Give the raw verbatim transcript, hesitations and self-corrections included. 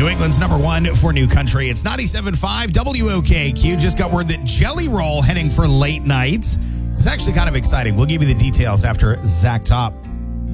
New England's number one for new country. It's ninety-seven point five W O K Q. Just got word that Jelly Roll heading for late nights. It's actually kind of exciting. We'll give you the details after Zach Top.